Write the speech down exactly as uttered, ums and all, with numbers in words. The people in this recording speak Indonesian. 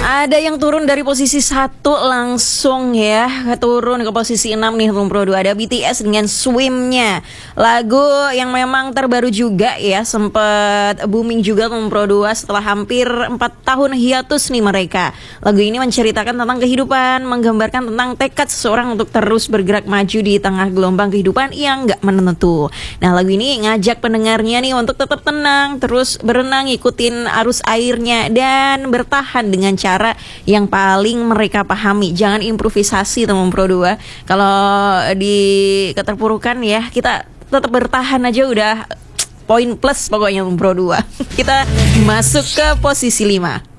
Ada yang turun dari posisi satu langsung ya turun ke posisi enam nih Room Pro dua. Ada B T S dengan Swim-nya, lagu yang memang terbaru juga ya, sempat booming juga Room Pro dua setelah hampir empat tahun hiatus nih mereka. Lagu ini menceritakan tentang kehidupan, menggambarkan tentang tekad seseorang untuk terus bergerak maju di tengah gelombang kehidupan yang gak menentu. Nah, lagu ini ngajak pendengarnya nih untuk tetap tenang, terus berenang, ikutin arus airnya, dan bertahan dengan cara yang paling mereka pahami. Jangan improvisasi teman Pro dua. Kalau di keterpurukan ya, kita tetap bertahan aja udah poin plus pokoknya Pro dua. Kita masuk ke posisi lima.